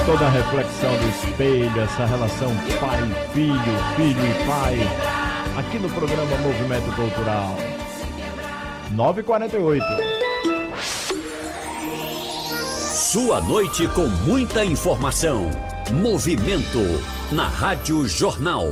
Toda a reflexão do espelho, essa relação pai-filho, filho e pai, aqui no programa Movimento Cultural. 9h48. Sua noite com muita informação. Movimento na Rádio Jornal.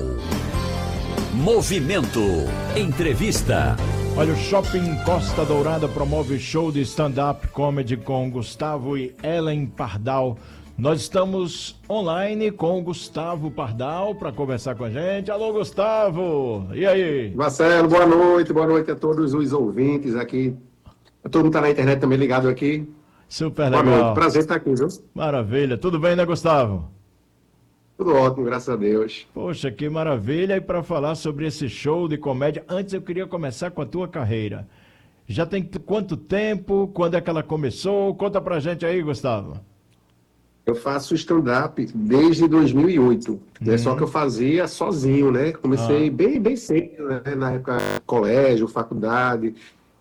Movimento. Entrevista. Olha, o Shopping Costa Dourada promove show de stand-up comedy com Gustavo e Ellen Pardal. Nós estamos online com o Gustavo Pardal para conversar com a gente. Alô, Gustavo! E aí? Marcelo, boa noite a todos os ouvintes aqui. Todo mundo está na internet também ligado aqui. Super legal. Boa noite, prazer estar aqui, viu? Maravilha, tudo bem, né, Gustavo? Tudo ótimo, graças a Deus. Poxa, que maravilha! E para falar sobre esse show de comédia, antes eu queria começar com a tua carreira. Já tem quanto tempo? Quando é que ela começou? Conta pra gente aí, Gustavo. Eu faço stand-up desde 2008, né? Só que eu fazia sozinho, né? Comecei bem cedo, né? Na época, colégio, faculdade.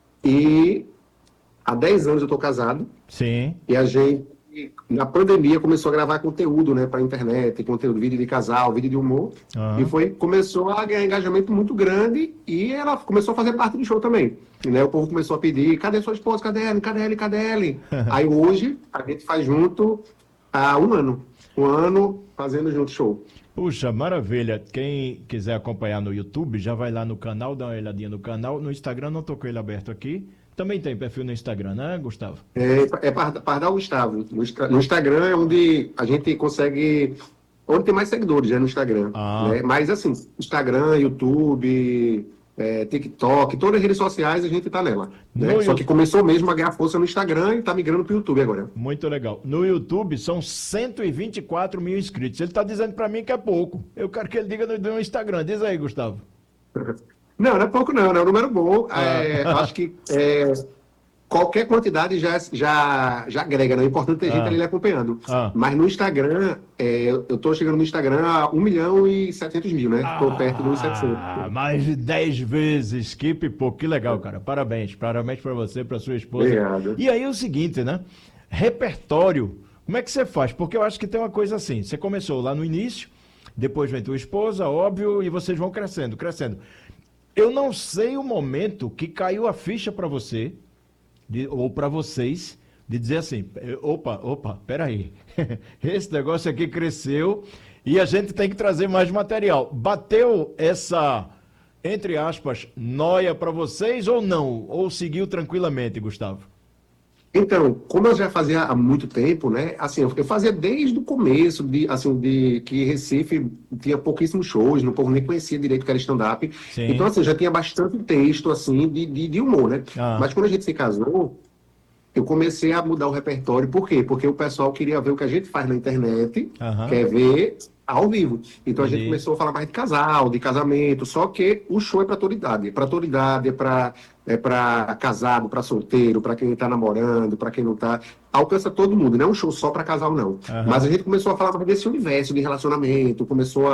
E há 10 anos eu estou casado. Sim. E a gente, na pandemia, começou a gravar conteúdo, né? Para internet, conteúdo, vídeo de casal, vídeo de humor. E começou a ganhar engajamento muito grande e ela começou a fazer parte do show também. Né? O povo começou a pedir, cadê sua esposa? Cadê ela? Cadê ela? Cadê ela? Aí hoje, a gente faz junto há um ano fazendo junto show. Puxa, maravilha. Quem quiser acompanhar no YouTube, já vai lá no canal, dá uma olhadinha no canal. No Instagram, não tô com ele aberto aqui. Também tem perfil no Instagram, né, Gustavo? É Pardal Gustavo. No Instagram é onde a gente consegue... Onde tem mais seguidores, né, no Instagram. Né? Mas, assim, Instagram, YouTube... TikTok, todas as redes sociais a gente tá nela. Né? Só que começou mesmo a ganhar força no Instagram e tá migrando pro YouTube agora. Muito legal. No YouTube são 124 mil inscritos. Ele tá dizendo para mim que é pouco. Eu quero que ele diga no Instagram. Diz aí, Gustavo. Não é pouco não, é um número bom. Acho que qualquer quantidade já agrega, né? O importante é ter gente ali acompanhando. Mas no Instagram, eu tô chegando no Instagram a 1.700.000, né? Tô perto dos 700. Mais de 10 vezes. Que pipoco, que legal, cara. Parabéns para você, para sua esposa. Obrigado. E aí o seguinte, né? Repertório. Como é que você faz? Porque eu acho que tem uma coisa assim. Você começou lá no início, depois vem tua esposa, óbvio, e vocês vão crescendo. Eu não sei o momento que caiu a ficha para você, ou para vocês, de dizer assim, opa, peraí, esse negócio aqui cresceu e a gente tem que trazer mais material. Bateu essa, entre aspas, noia para vocês ou não? Ou seguiu tranquilamente, Gustavo? Então, como eu já fazia há muito tempo, né? Assim, eu fazia desde o começo, de que Recife tinha pouquíssimos shows, o povo nem conhecia direito o que era stand-up. Então, assim, já tinha bastante texto, assim, de humor, né? Mas quando a gente se casou, eu comecei a mudar o repertório. Por quê? Porque o pessoal queria ver o que a gente faz na internet, quer ver ao vivo. Então, a gente começou a falar mais de casal, de casamento, só que o show é para toda idade. É para casado, para solteiro, para quem está namorando, para quem não está. Alcança todo mundo, não é um show só para casal, não. Mas a gente começou a falar desse universo de relacionamento, começou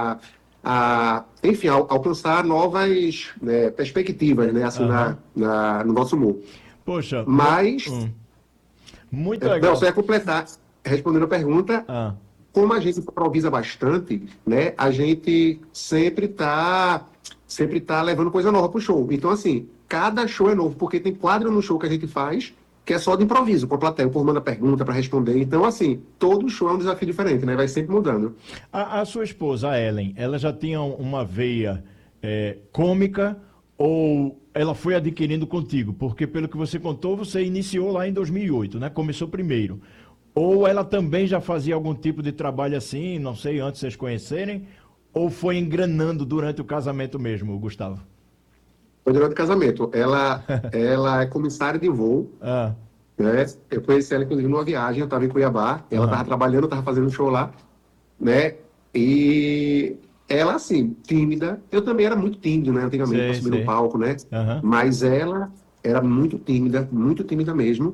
enfim, alcançar novas, né, perspectivas, né, assim, no nosso humor. Poxa, mas... muito legal. Não, só ia completar, respondendo a pergunta... Como a gente improvisa bastante, né, a gente sempre tá levando coisa nova pro show. Então, assim, cada show é novo, porque tem quadro no show que a gente faz que é só de improviso, com a plateia, o povo manda pergunta para responder. Então, assim, todo show é um desafio diferente, né? Vai sempre mudando. A sua esposa, a Ellen, ela já tinha uma veia cômica ou ela foi adquirindo contigo? Porque, pelo que você contou, você iniciou lá em 2008, né? Começou primeiro. Ou ela também já fazia algum tipo de trabalho assim, não sei, antes de vocês conhecerem, ou foi engranando durante o casamento mesmo, Gustavo? Foi durante o casamento. Ela é comissária de voo. Né? Eu conheci ela, inclusive, numa viagem, eu estava em Cuiabá, ela estava trabalhando, estava fazendo um show lá, né? E ela, assim, tímida. Eu também era muito tímido, né? Antigamente, para subir no palco, né? Mas ela era muito tímida mesmo.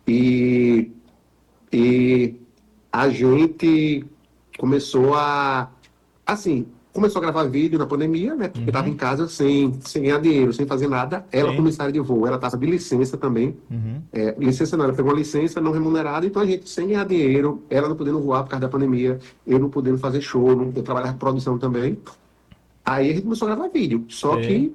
E a gente começou a... Assim, começou a gravar vídeo na pandemia, né? Porque estava em casa sem ganhar dinheiro, sem fazer nada. Ela, comissária de voo, ela estava de licença também. Licença não, ela pegou uma licença não remunerada, então a gente sem ganhar dinheiro, ela não podendo voar por causa da pandemia, eu não podendo fazer show, eu trabalhava com produção também. Aí a gente começou a gravar vídeo. Só que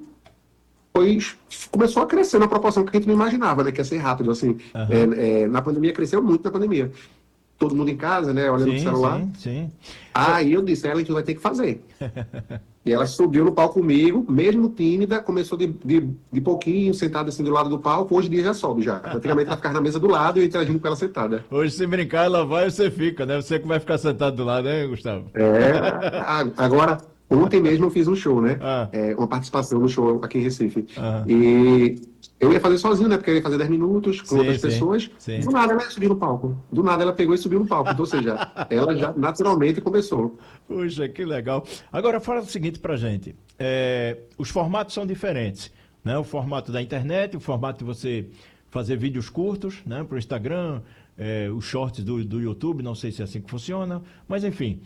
começou a crescer na proporção que a gente não imaginava, né? Que ia ser rápido, assim. Na pandemia, cresceu muito na pandemia. Todo mundo em casa, né? Olhando pro celular. Sim. Aí eu disse, ela, a gente vai ter que fazer. E ela subiu no palco comigo, mesmo tímida, começou de pouquinho, sentada assim do lado do palco. Hoje em dia já sobe, já. Antigamente ela ficava na mesa do lado e eu interagindo com ela sentada. Hoje, se brincar, ela vai e você fica, né? Você que vai ficar sentado do lado, né, Gustavo? Agora... Ontem mesmo eu fiz um show, né? Uma participação no show aqui em Recife. E eu ia fazer sozinho, né? Porque eu ia fazer 10 minutos com outras pessoas. Do nada ela ia subir no palco. Do nada ela pegou e subiu no palco. Então, ou seja, ela já naturalmente começou. Puxa, que legal. Agora, fala o seguinte pra gente. Os formatos são diferentes, né? O formato da internet, o formato de você fazer vídeos curtos, né? Pro Instagram, os shorts do YouTube, não sei se é assim que funciona, mas enfim.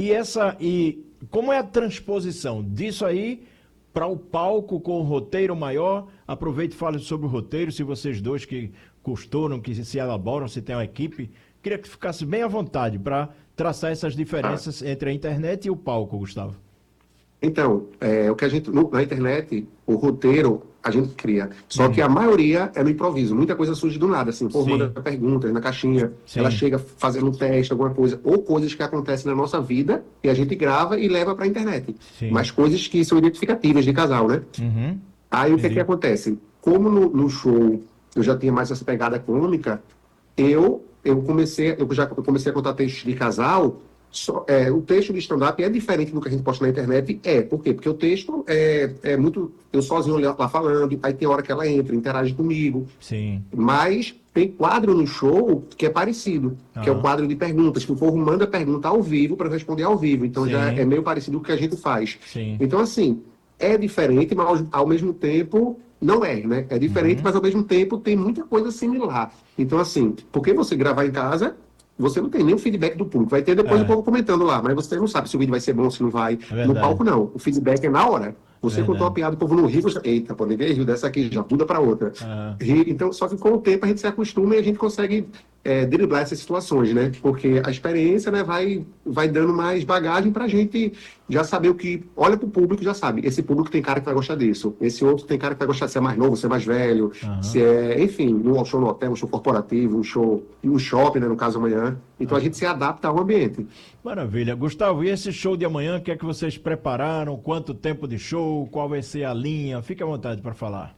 E como é a transposição disso aí para o palco com o roteiro maior? Aproveite e fale sobre o roteiro, se vocês dois que costuram, que se elaboram, se tem uma equipe. Queria que ficasse bem à vontade para traçar essas diferenças entre a internet e o palco, Gustavo. Então, o que a gente, na internet, o roteiro a gente cria. Só que a maioria é no improviso. Muita coisa surge do nada, assim. O povo manda perguntas na caixinha, ela chega fazendo um teste, alguma coisa, ou coisas que acontecem na nossa vida e a gente grava e leva para a internet. Mas coisas que são identificativas de casal, né? Aí o que é que acontece? Como no show eu já tinha mais essa pegada cômica, eu comecei a contar textos de casal. O texto de stand-up é diferente do que a gente posta na internet. Por quê? Porque o texto é muito... Eu sozinho lá falando, aí tem hora que ela entra, interage comigo. Mas tem quadro no show que é parecido, que é o quadro de perguntas, que o povo manda pergunta ao vivo para responder ao vivo. Então já é meio parecido com o que a gente faz. Então, assim, é diferente, mas ao mesmo tempo... Não é, né? É diferente, mas ao mesmo tempo tem muita coisa similar. Então, assim, porque você gravar em casa... Você não tem nem o feedback do público. Vai ter depois o povo comentando lá, mas você não sabe se o vídeo vai ser bom, se não vai. No palco, não. O feedback é na hora. Você contou a piada, o povo não ri, você... Eita, pô, ninguém riu dessa aqui, já muda para outra. Então, só que com o tempo a gente se acostuma e a gente consegue driblar essas situações, né? Porque a experiência, né, vai dando mais bagagem pra gente já saber o que... Olha pro público, já sabe. Esse público tem cara que vai gostar disso. Esse outro tem cara que vai gostar de ser mais novo, ser mais velho. Se enfim, um show no hotel, um show corporativo, um show no shopping, né, no caso amanhã. Então a gente se adapta ao ambiente. Maravilha. Gustavo, e esse show de amanhã, o que é que vocês prepararam? Quanto tempo de show? Qual vai ser a linha? Fique à vontade para falar.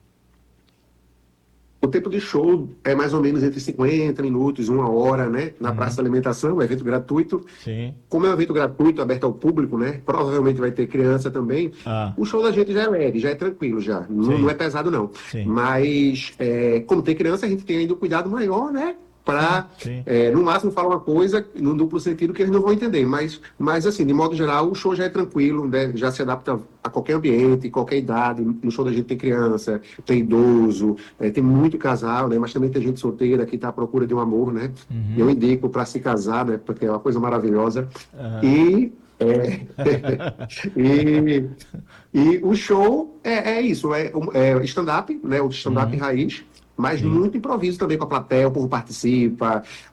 O tempo de show é mais ou menos entre 50 minutos, 1 hora, né? Na Praça da Alimentação, é evento gratuito. Como é um evento gratuito, aberto ao público, né? Provavelmente vai ter criança também. O show da gente já é leve, já é tranquilo, já. Não é pesado, não. Mas, como tem criança, a gente tem ainda um cuidado maior, né? Para, no máximo, falar uma coisa no duplo sentido que eles não vão entender. Mas, assim, de modo geral, o show já é tranquilo, né? Já se adapta a qualquer ambiente, qualquer idade. No show da gente tem criança, tem idoso, tem muito casal, né? Mas também tem gente solteira que está à procura de um amor, né? Eu indico para se casar, né? Porque é uma coisa maravilhosa. E o show é isso, é stand-up, né? O stand-up raiz. Mas muito improviso também com a plateia, o povo participa.